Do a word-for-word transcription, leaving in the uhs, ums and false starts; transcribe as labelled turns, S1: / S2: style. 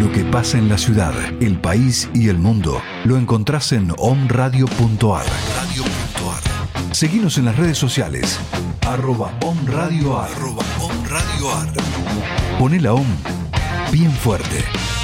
S1: Lo que pasa en la ciudad, el país y el mundo lo encontrás en omradio punto ar. Seguinos en las redes sociales, arroba omradioar. Arroba omradioar. Poné la OM bien fuerte.